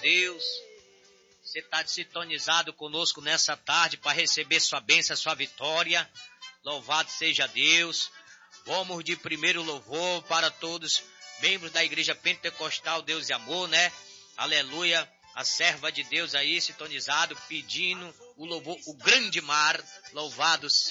Deus. Você está sintonizado conosco nessa tarde para receber sua bênção, sua vitória. Louvado seja Deus. Vamos de primeiro louvor para todos, membros da Igreja Pentecostal Deus e Amor, né? Aleluia. A serva de Deus aí sintonizado, pedindo o louvor, o grande mar. Louvado seja